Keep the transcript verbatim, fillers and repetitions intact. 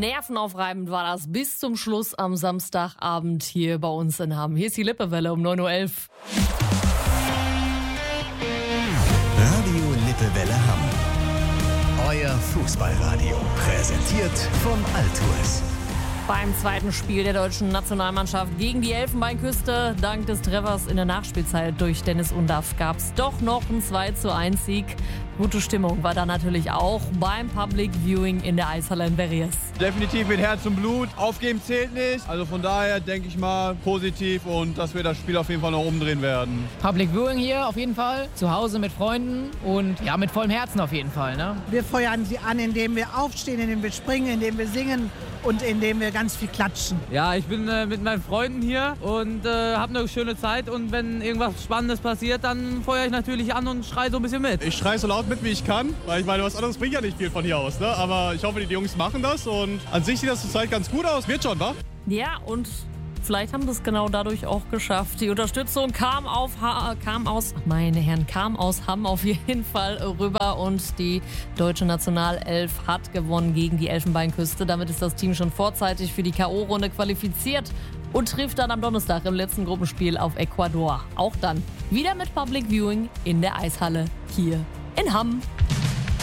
Nervenaufreibend war das bis zum Schluss am Samstagabend hier bei uns in Hamm. Hier ist die Lippewelle um neun Uhr elf. Radio Lippewelle Hamm. Euer Fußballradio. Präsentiert von Altours. Beim zweiten Spiel der deutschen Nationalmannschaft gegen die Elfenbeinküste, dank des Treffers in der Nachspielzeit durch Dennis Undaff, gab es doch noch einen zwei zu eins Sieg. Gute Stimmung war da natürlich auch beim Public Viewing in der Eishalle in Berries. Definitiv mit Herz und Blut. Aufgeben zählt nicht. Also von daher denke ich mal positiv und dass wir das Spiel auf jeden Fall noch umdrehen werden. Public Viewing hier auf jeden Fall. Zu Hause mit Freunden und ja, mit vollem Herzen auf jeden Fall. Ne? Wir feuern sie an, indem wir aufstehen, indem wir springen, indem wir singen und indem wir ganz viel klatschen. Ja, ich bin äh, mit meinen Freunden hier und äh, habe eine schöne Zeit. Und wenn irgendwas Spannendes passiert, dann feuere ich natürlich an und schreie so ein bisschen mit. Ich schreie so laut mit, wie ich kann, weil ich meine, was anderes bringt ja nicht viel von hier aus. Ne? Aber ich hoffe, die Jungs machen das und an sich sieht das zurzeit ganz gut aus. Wird schon, wa? Ja, und vielleicht haben sie es genau dadurch auch geschafft. Die Unterstützung kam, auf ha- kam aus, meine Herren, kam aus Hamm auf jeden Fall rüber und die deutsche Nationalelf hat gewonnen gegen die Elfenbeinküste. Damit ist das Team schon vorzeitig für die K O-Runde qualifiziert und trifft dann am Donnerstag im letzten Gruppenspiel auf Ecuador. Auch dann wieder mit Public Viewing in der Eishalle hier in Hamm.